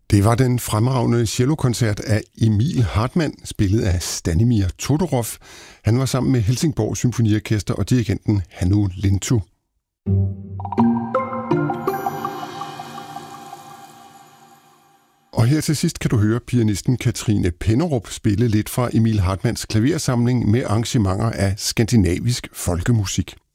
Det var den fremragende cellokoncert af Emil Hartmann, spillet af Stanimir Todorov. Han var sammen med Helsingborg Symfoniorkester og dirigenten Hannu Lintu. Og her til sidst kan du høre pianisten Katrine Pennerup spille lidt fra Emil Hartmanns klaversamling med arrangementer af skandinavisk folkemusik.